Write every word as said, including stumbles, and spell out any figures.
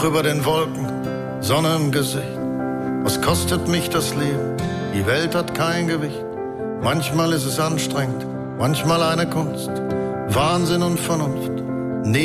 Über den Wolken, Sonne im Gesicht. Was kostet mich das Leben? Die Welt hat kein Gewicht. Manchmal ist es anstrengend, manchmal eine Kunst. Wahnsinn und Vernunft